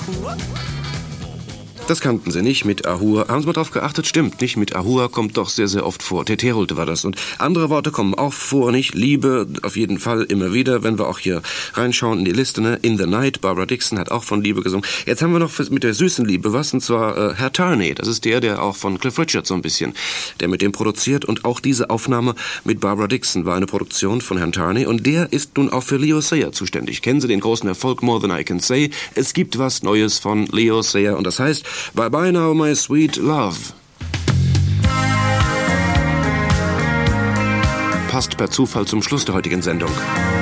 Das kannten sie nicht mit Ahua. Haben Sie mal drauf geachtet? Stimmt, nicht mit Ahua kommt doch sehr, sehr oft vor. Teterolte war das. Und andere Worte kommen auch vor, nicht? Liebe, auf jeden Fall immer wieder, wenn wir auch hier reinschauen in die Liste, ne? In the Night, Barbara Dickson hat auch von Liebe gesungen. Jetzt haben wir noch mit der süßen Liebe was, und zwar Herr Tarney. Das ist der auch von Cliff Richard so ein bisschen, der mit dem produziert. Und auch diese Aufnahme mit Barbara Dickson war eine Produktion von Herrn Tarney. Und der ist nun auch für Leo Sayer zuständig. Kennen Sie den großen Erfolg More Than I Can Say? Es gibt was Neues von Leo Sayer und das heißt Bye Bye Now My Sweet Love. Passt per Zufall zum Schluss der heutigen Sendung.